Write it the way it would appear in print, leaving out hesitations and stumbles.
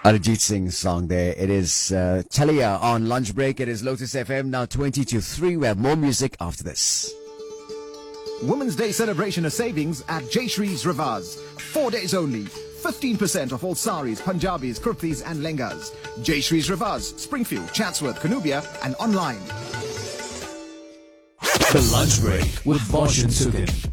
Arijit Singh's song there. It is Chaliya on lunch break. It is Lotus FM now 20 to 3. We have more music after this. Women's Day celebration of savings at Jayshree's Rivaz. 4 days only. 15% off all saris, Punjabis, kurtis and lengas. Jayshree's Rivaz, Springfield, Chatsworth, Canubia and online. The Lunch Break with Bosch and Sukin.